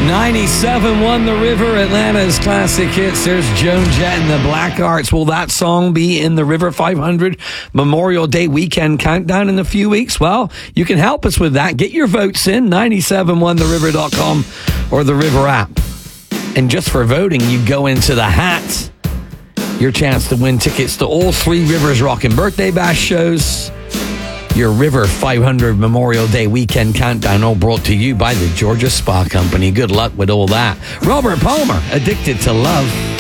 97 won the River, Atlanta's classic hits. There's Joan Jett and the Blackhearts. Will that song be in the River 500 Memorial Day weekend countdown in a few weeks? Well, you can help us with that. Get your votes in, 971theriver.com or the River app. And just for voting, you go into the hat. Your chance to win tickets to all 3 Rivers Rockin' Birthday Bash shows. Your River 500 Memorial Day weekend countdown, all brought to you by the Georgia Spa Company. Good luck with all that. Robert Palmer, Addicted to Love.